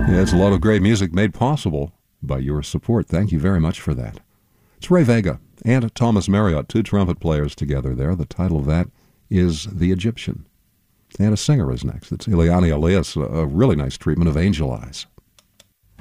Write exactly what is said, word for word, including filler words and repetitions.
Yeah, it's a lot of great music made possible by your support. Thank you very much for that. It's Ray Vega and Thomas Marriott, two trumpet players together there. The title of that is The Egyptian. And a singer is next. It's Eliane Elias, a really nice treatment of Angel Eyes.